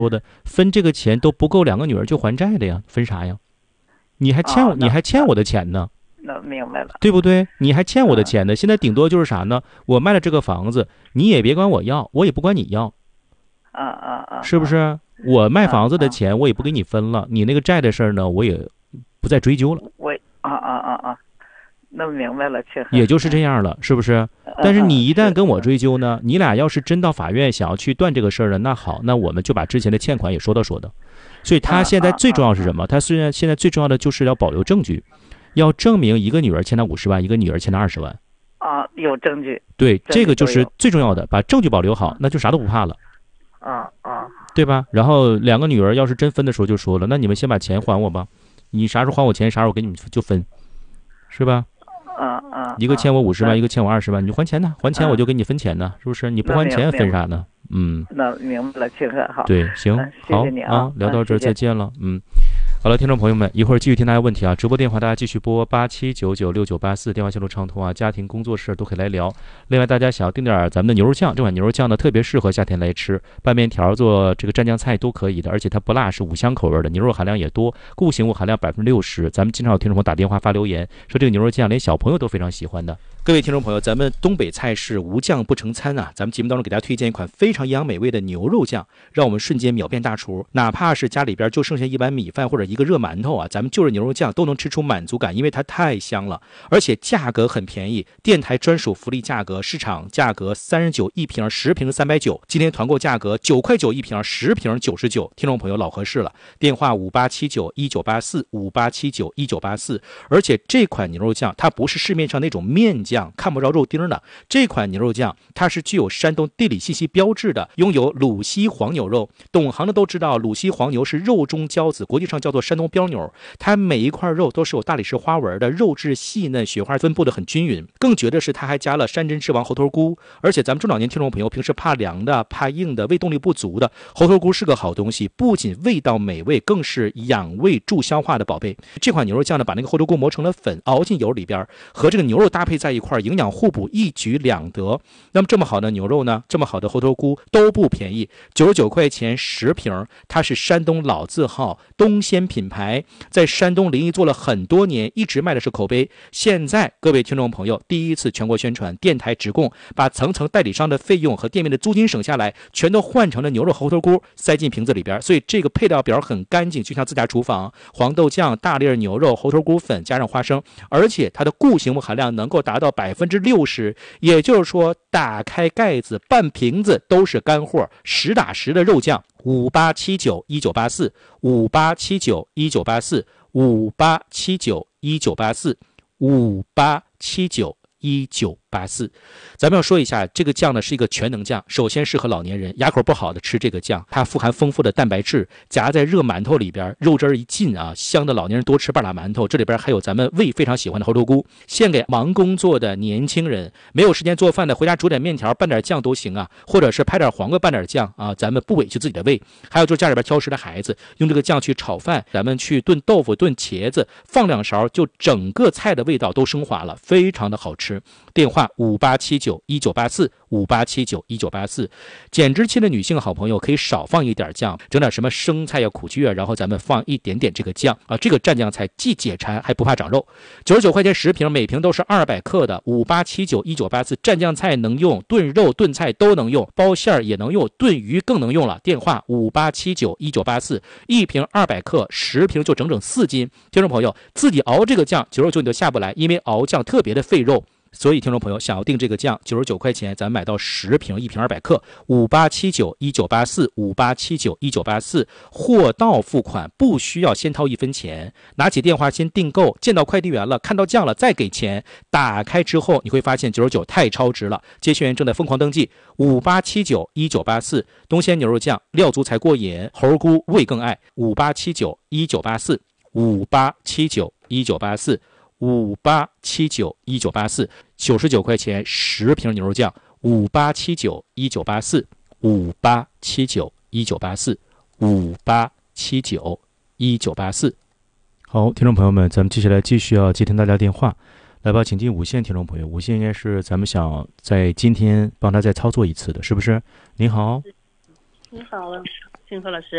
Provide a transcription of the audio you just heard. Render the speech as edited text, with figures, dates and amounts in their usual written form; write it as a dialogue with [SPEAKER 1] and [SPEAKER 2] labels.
[SPEAKER 1] 说的分这个钱都不够两个女儿去还债的呀，分啥呀？你还欠我，你还欠我的钱呢。
[SPEAKER 2] 那明白了，
[SPEAKER 1] 对不对？你还欠我的钱呢。现在顶多就是啥呢？我卖了这个房子，你也别管我要，我也不管你要，是不是？我卖房子的钱我也不给你分了，你那个债的事儿呢，我也不再追究了。
[SPEAKER 2] 那明白了，
[SPEAKER 1] 也就是这样了，是不是？但是你一旦跟我追究呢，你俩要是真到法院想要去断这个事儿呢，那好，那我们就把之前的欠款也说道说道。所以他现在最重要是什么？他虽然现在最重要的就是要保留证据。要证明一个女儿欠他50万，一个女儿欠他20万。
[SPEAKER 2] 有证据。
[SPEAKER 1] 对，这个就是最重要的，把证据保留好，那就啥都不怕了。对吧？然后两个女儿要是真分的时候就说了，那你们先把钱还我吧，你啥时候还我钱，啥时候给你们就分，是吧？一个欠我50万，一个欠我20万，你就还钱呢，还钱我就给你分钱呢，是不是？你不还钱分啥呢？
[SPEAKER 2] 那明白了，庆贺好。
[SPEAKER 1] 对，行，好啊，聊到这儿再见了，好了，听众朋友们，一会儿继续听大家问题啊！直播电话大家继续拨87996984，电话线路畅通啊，家庭工作室都可以来聊。另外，大家想要订点咱们的牛肉酱，这款牛肉酱呢特别适合夏天来吃，拌面条做这个蘸酱菜都可以的，而且它不辣，是5香口味的，牛肉含量也多，固形物含量60%。咱们经常有听众朋友打电话发留言说这个牛肉酱连小朋友都非常喜欢的。各位听众朋友，咱们东北菜式无酱不成餐啊！咱们节目当中给大家推荐一款非常营养美味的牛肉酱，让我们瞬间秒变大厨。哪怕是家里边就剩下一碗米饭或者一个热馒头啊，咱们就着牛肉酱都能吃出满足感，因为它太香了，而且价格很便宜，电台专属福利价格，市场价格39一瓶，10瓶390，今天团购价格9块9一瓶，10瓶99，听众朋友老合适了。电话58791984，58791984。而且这款牛肉酱它不是市面上那种面酱看不着肉丁的，这款牛肉酱它是具有山东地理信息标志的，拥有鲁西黄牛肉。懂行的都知道，鲁西黄牛是肉中骄子，国际上叫做山东标牛。它每一块肉都是有大理石花纹的，肉质细嫩，雪花分布的很均匀。更绝的是，它还加了山珍之王猴头菇。而且咱们中老年听众朋友平时怕凉的、怕硬的、胃动力不足的，猴头菇是个好东西，不仅味道美味，更是养胃助消化的宝贝。这款牛肉酱呢，把那个猴头菇磨成了粉，熬进油里边，和这个牛肉搭配在一块，营养互补，一举两得。那么这么好的牛肉呢，这么好的猴头菇都不便宜，99块钱10瓶。它是山东老字号东鲜品牌，在山东临沂做了很多年，一直卖的是口碑。现在各位听众朋友第一次全国宣传，电台直供，把层层代理商的费用和店面的租金省下来，全都换成了牛肉猴头菇，塞进瓶子里边。所以这个配料表很干净，就像自家厨房，黄豆酱、大粒牛肉、猴头菇粉加上花生，而且它的固形物含量能够达到60%，也就是说打开盖子半瓶子都是干货，实打实的肉酱。58791984，58791984，58791984，58791984。咱们要说一下，这个酱呢是一个全能酱，首先适合老年人，牙口不好的吃这个酱，它富含丰富的蛋白质，夹在热馒头里边，肉汁一进啊，香的老年人多吃半拉馒头。这里边还有咱们胃非常喜欢的猴头菇，献给忙工作的年轻人，没有时间做饭的，回家煮点面条拌点酱都行啊，或者是拍点黄瓜拌点酱啊，咱们不委屈自己的胃。还有就是家里边挑食的孩子，用这个酱去炒饭，咱们去炖豆腐、炖茄子，放2勺，就整个菜的味道都升华了，非常的好吃。电话58791984，58791984。减脂期的女性好朋友可以少放一点酱，整点什么生菜呀、苦苣啊，然后咱们放一点点这个酱啊，这个蘸酱菜既解馋还不怕长肉。99块钱10瓶，每瓶都是200克的。58791984，蘸酱菜能用，炖肉炖菜都能用，包馅也能用，炖鱼更能用了。电话58791984，一瓶200克，10瓶就整整4斤。听众朋友自己熬这个酱99你就下不来，因为熬酱特别的费肉。所以听众朋友想要订这个酱99块钱，咱买到10瓶，一瓶200克。58791984，58791984，货到付款，不需要先掏1分钱，拿起电话先订购，见到快递员了，看到酱了再给钱。打开之后你会发现99太超值了，接线员正在疯狂登记。58791984，东鲜牛肉酱，料足才过瘾，猴菇味更爱。58791984，58791984，58791984，99块钱10瓶牛肉酱。58791984，58791984，58791984。好，听众朋友们，咱们接下来继续要接听大家电话，来吧，请进5线听众朋友。5线应该是咱们想在今天帮他再操作一次的，是不是？您好。
[SPEAKER 3] 你好，金河老师。